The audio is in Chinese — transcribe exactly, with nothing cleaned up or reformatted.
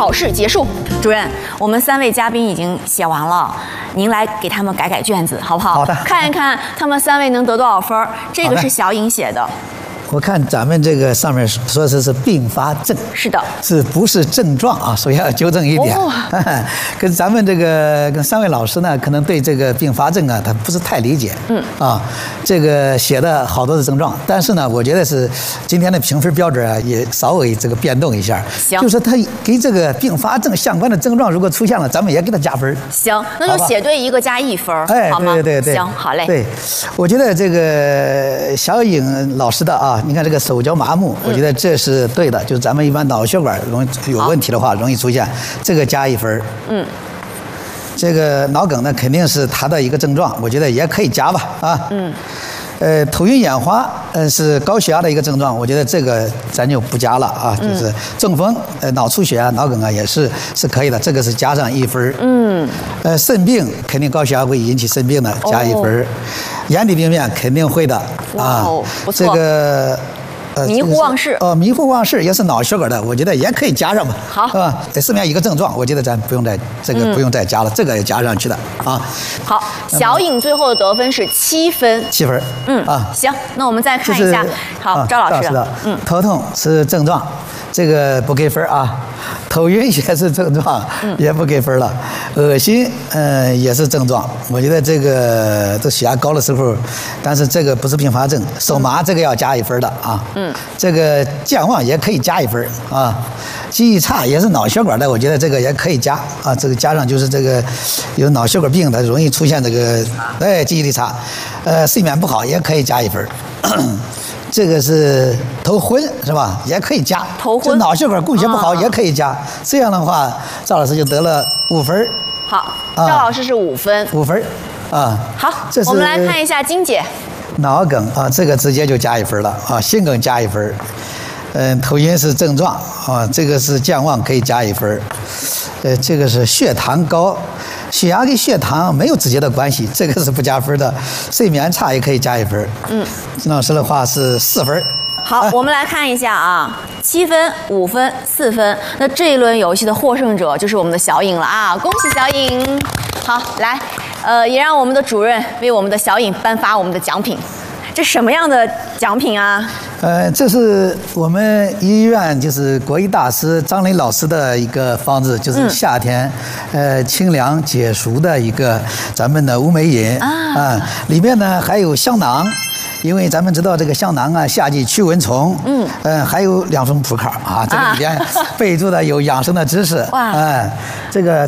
考试结束。主任，我们三位嘉宾已经写完了，您来给他们改改卷子，好不好？ 好的。 看一看他们三位能得多少分。这个是小颖写的。 我看咱们这个上面说的是并发症， 是的， 是不是症状啊？首先要纠正一点，哦、跟咱们这个跟三位老师呢，可能对这个并发症啊，他不是太理解。嗯啊，这个写的好多的症状，但是呢，我觉得是今天的评分标准啊，也稍微这个变动一下。 行， 就是他跟这个并发症相关的症状如果出现了，咱们也给他加分。 行，那就写对一个加一分， 哎， 好吗？ 对对对， 行，好嘞。 对，我觉得这个小颖老师的啊。你看这个手脚麻木，我觉得这是对的。就是咱们一般脑血管容易有问题的话，容易出现，这个加一分。嗯，这个脑梗呢，肯定是它的一个症状，我觉得也可以加吧。啊，嗯，呃，头晕眼花，呃，是高血压的一个症状，我觉得这个咱就不加了啊。就是中风、呃，脑出血啊、脑梗啊，也是是可以的，这个是加上一分。嗯，呃，肾病肯定高血压会引起肾病的，加一分。哦、眼底病变肯定会的啊。 哦，不错。 这个。 呃，迷糊忘事哦，迷糊忘事也是脑血管的，我觉得也可以加上吧， 好， 是吧？这上面一个症状，我觉得咱不用再这个不用再加了，这个也加上去的啊。 好，小颖最后的得分是七分， 七分，嗯啊， 行，那我们再看一下，好，赵老师的，嗯，头痛是症状，这个不给分啊。头晕也是症状，也不给分了。恶心，嗯，也是症状。我觉得这个这血压高的时候，但是这个不是并发症。手麻这个要加一分的啊。嗯。这个健忘也可以加一分啊。记忆差也是脑血管的，我觉得这个也可以加啊。这个加上就是这个有脑血管病的，容易出现这个哎记忆力差，呃，睡眠不好也可以加一分。这个是头昏是吧？也可以加。 头昏。 脑血管供血不好也可以加。这样的话，赵老师就得了五分。 好，赵老师是五分。 五分，啊。 好，我们来看一下金姐。 脑梗啊，这个直接就加一分了啊，心梗加一分。嗯，头晕是症状啊，这个是健忘可以加一分。呃，这个是血糖高。血压跟血糖没有直接的关系，这个是不加分的。睡眠差也可以加一分。嗯，金老师的话是四分。 好，哎、我们来看一下啊，七分、五分、四分。那这一轮游戏的获胜者就是我们的小颖了啊！恭喜小颖。好，来，呃，也让我们的主任为我们的小颖颁发我们的奖品。这什么样的奖品啊？ 呃，这是我们医院就是国医大师张雷老师的一个方子，就是夏天，嗯、呃清凉解暑的一个咱们的乌梅饮啊、呃，里面呢还有香囊。因为咱们知道这个香囊啊，夏季驱蚊虫，嗯，呃，还有两种扑克啊，这个里边备注的有养生的知识，哇，哎、呃，这个。